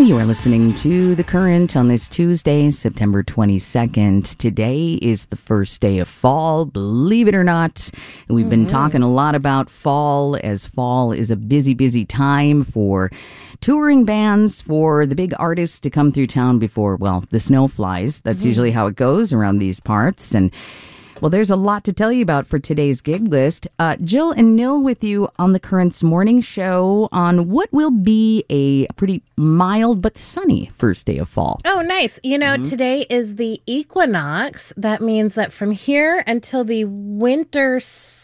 You are listening to The Current on this Tuesday, September 22nd. Today is the first day of fall, believe it or not. We've been talking a lot about fall, as fall is a busy, busy time for touring bands, for the big artists to come through town before, well, the snow flies. That's usually how it goes around these parts. And well, there's a lot to tell you about for today's gig list. Jill and Nil with you on the Current's morning show on what will be a pretty mild but sunny first day of fall. Oh, nice. You know, today is the equinox. That means that from here until the winter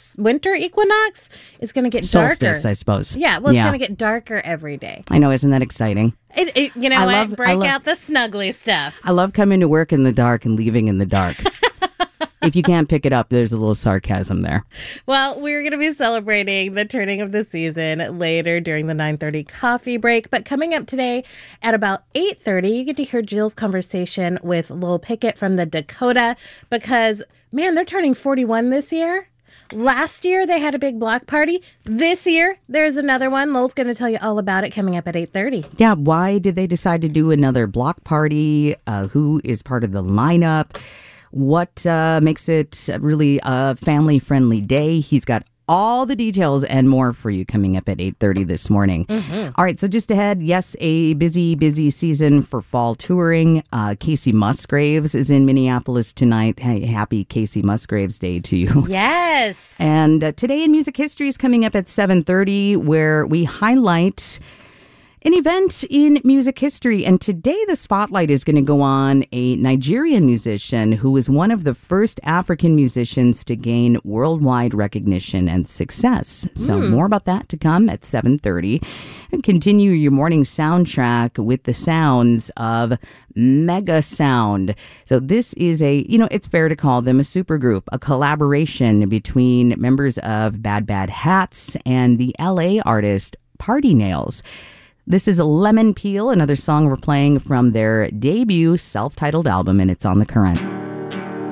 equinox, it's going to get darker. Solstice, I suppose. Yeah, well, it's going to get darker every day. I know, isn't that exciting? You know what? Break out the snuggly stuff. I love coming to work in the dark and leaving in the dark. If you can't pick it up, there's a little sarcasm there. Well, we're going to be celebrating the turning of the season later during the 9:30 coffee break. But coming up today at about 8:30, you get to hear Jill's conversation with Lowell Pickett from the Dakota because, man, they're turning 41 this year. Last year, they had a big block party. This year, there's another one. Lowell's going to tell you all about it coming up at 8:30. Yeah, why did they decide to do another block party? Who is part of the lineup? What makes it really a family-friendly day? He's got all the details and more for you coming up at 8:30 this morning. All right, so just ahead, yes, a busy, busy season for fall touring. Casey Musgraves is in Minneapolis tonight. Hey, happy Casey Musgraves Day to you. Yes. And Today in Music History is coming up at 7:30, where we highlight an event in music history. And today the spotlight is going to go on a Nigerian musician who was one of the first African musicians to gain worldwide recognition and success. So more about that to come at 7:30. And continue your morning soundtrack with the sounds of Mega Sound. So this is it's fair to call them a supergroup, a collaboration between members of Bad Bad Hats and the LA artist Party Nails. This is Lemon Peel, another song we're playing from their debut self-titled album, and it's on The Current.